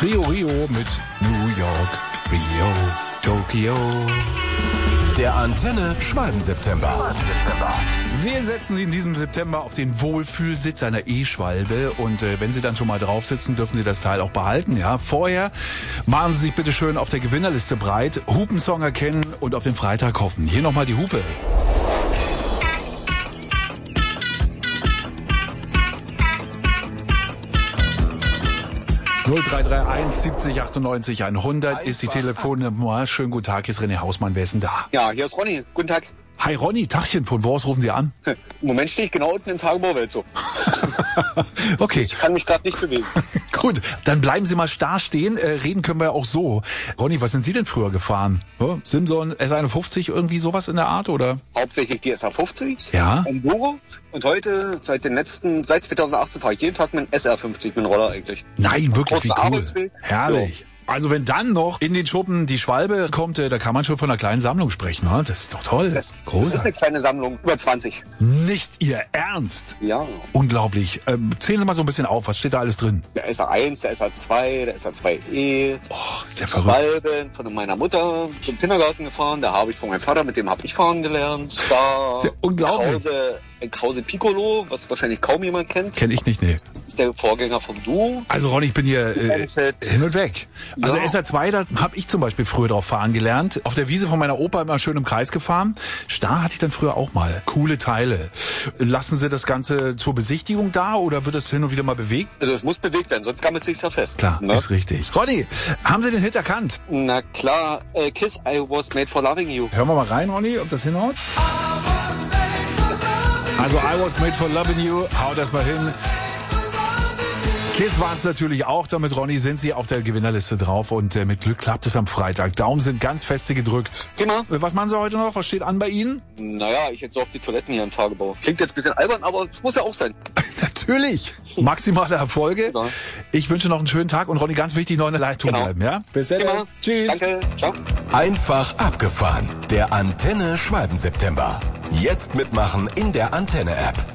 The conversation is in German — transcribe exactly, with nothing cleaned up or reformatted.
Rio Rio mit New York, Rio, Tokio. Der Antenne Schwalben-September. Wir setzen Sie in diesem September auf den Wohlfühlsitz einer E-Schwalbe und äh, wenn Sie dann schon mal drauf sitzen, dürfen Sie das Teil auch behalten. Ja, vorher machen Sie sich bitte schön auf der Gewinnerliste breit, Hupensong erkennen und auf den Freitag hoffen. Hier nochmal die Hupe. null drei drei eins siebzig achtundneunzig hundert ist die Telefonnummer. Schönen guten Tag, hier ist René Hausmann. Wer ist denn da? Ja, hier ist Ronny. Guten Tag. Hi Ronny, Tachchen, von wo aus rufen Sie an? Im Moment stehe ich genau unten im Tagebaumwelt so. Okay. Ich kann mich gerade nicht bewegen. Gut, dann bleiben Sie mal starr stehen. Äh, reden können wir auch so. Ronny, was sind Sie denn früher gefahren? Oh, Simson, S einundfünfzig, irgendwie sowas in der Art, oder? Hauptsächlich die S R fünfzig. Ja. Enduro. Und heute, seit den letzten, seit zweitausendachtzehn fahre ich jeden Tag mit dem S R fünfzig, mit dem Roller eigentlich. Nein, wirklich, wie Kurzer cool. Arbeitsweg. Herrlich. Ja. Also wenn dann noch in den Schuppen die Schwalbe kommt, äh, da kann man schon von einer kleinen Sammlung sprechen. Ne? Das ist doch toll. Das, das Großartig. ist eine kleine Sammlung, über zwanzig. Nicht Ihr Ernst? Ja. Unglaublich. Ähm, zählen Sie mal so ein bisschen auf. Was steht da alles drin? Der S R eins, der S R zwei, der S R zwei E. Oh, ist ja verrückt. Schwalbe von meiner Mutter zum Kindergarten gefahren. Da habe ich von meinem Vater, mit dem habe ich fahren gelernt. Da ist ja unglaublich. Krause, ein Krause Piccolo, was wahrscheinlich kaum jemand kennt. Kenn ich nicht, nee. Ist der Vorgänger vom Duo. Also Ronny, ich bin hier äh, hin und weg. Also Ja. S R zwei, da habe ich zum Beispiel früher drauf fahren gelernt. Auf der Wiese von meiner Opa immer schön im Kreis gefahren. Star hatte ich dann früher auch mal. Coole Teile. Lassen Sie das Ganze zur Besichtigung da oder wird es hin und wieder mal bewegt? Also es muss bewegt werden, sonst gammelt sich's ja fest. Klar, Ne? ist richtig. Ronny, haben Sie den Hit erkannt? Na klar, äh, Kiss, I was made for loving you. Hören wir mal rein, Ronny, ob das hinhaut. Also I was made for loving you. Hau das mal hin. Kiss waren es natürlich auch. Damit, Ronny, sind Sie auf der Gewinnerliste drauf. Und äh, mit Glück klappt es am Freitag. Daumen sind ganz feste gedrückt. Prima. Äh, Was machen Sie heute noch? Was steht an bei Ihnen? Naja, ich entsorge die Toiletten hier im Tagebau. Klingt jetzt ein bisschen albern, aber es muss ja auch sein. Natürlich. Maximale Erfolge. Genau. Ich wünsche noch einen schönen Tag. Und Ronny, ganz wichtig, noch in der Leitung Genau. bleiben. Ja? Bis dann. Prima. Tschüss. Danke, ciao. Einfach abgefahren. Der Antenne Schwalben-September. Jetzt mitmachen in der Antenne-App.